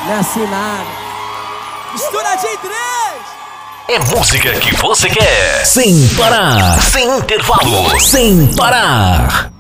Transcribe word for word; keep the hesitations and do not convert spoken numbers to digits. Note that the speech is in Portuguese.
Não é assim nada. Misturadinho em três. É música que você quer. Sem parar. Sem intervalo. Sem parar.